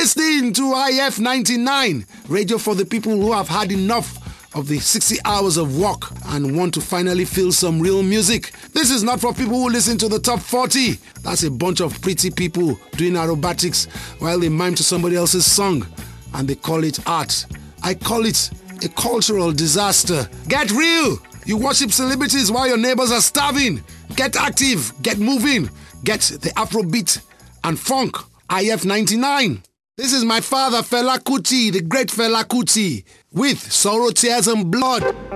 listening to IF 99, radio for the people who have had enough of the 60 hours of work and want to finally feel some real music. This is not for people who listen to the top 40. That's a bunch of pretty people doing aerobatics while they mime to somebody else's song, and they call it art. I call it a cultural disaster. Get real! You worship celebrities while your neighbors are starving. Get active, get moving, get the Afrobeat and funk. IF 99. This is my father, Fela Kuti, the great Fela Kuti, with Sorrow, Tears and Blood.